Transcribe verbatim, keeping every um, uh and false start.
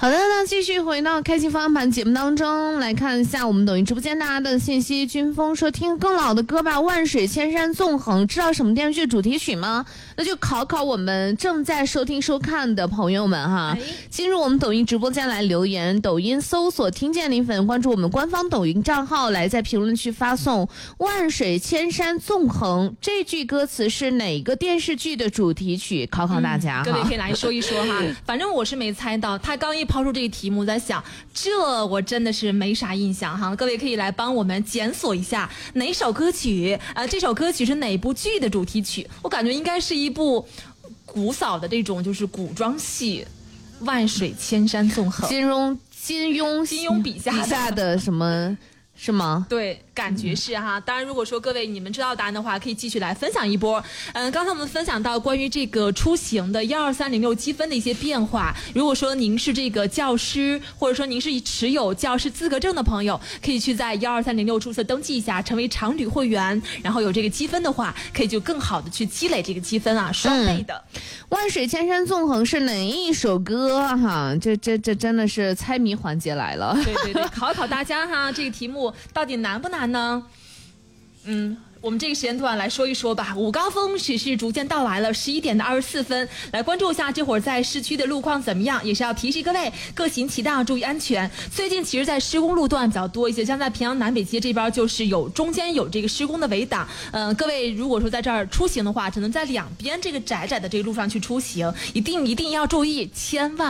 好的，那继续回到开心方向盘节目当中，来看一下我们抖音直播间大家的信息。军峰说听更老的歌吧，万水千山纵横，知道什么电视剧主题曲吗？那就考考我们正在收听收看的朋友们哈，进入我们抖音直播间来留言，抖音搜索听见林粉，关注我们官方抖音账号，来在评论区发送万水千山纵横这句歌词是哪个电视剧的主题曲，考考大家、 嗯、各位可以来说一说哈。反正我是没猜到，他刚一抛出这个题目，在想这我真的是没啥印象哈。各位可以来帮我们检索一下哪首歌曲，呃，这首歌曲是哪部剧的主题曲？我感觉应该是一部古早的这种就是古装戏，万水千山纵横， 金庸金庸金庸笔下的笔下的什么？是吗？ 对，感觉是哈。当然，如果说各位你们知道答案的话，可以继续来分享一波。嗯，刚才我们分享到关于这个出行的幺二三零六积分的一些变化。如果说您是这个教师，或者说您是持有教师资格证的朋友，可以去在幺二三零六注册登记一下，成为常旅会员，然后有这个积分的话，可以就更好的去积累这个积分啊，双倍的。 嗯、万水千山纵横是哪一首歌哈？这这这真的是猜谜环节来了。 对对对，考一考大家哈，这个题目到底难不难呢？嗯，我们这个时间段来说一说吧。午高峰许是逐渐到来了，十一点的二十四分，来关注一下这会儿在市区的路况怎么样，也是要提示各位各行其道，注意安全。最近其实在施工路段比较多一些，像在平阳南北街这边就是有中间有这个施工的围挡，嗯、呃，各位如果说在这儿出行的话，只能在两边这个窄窄的这个路上去出行，一定一定要注意，千万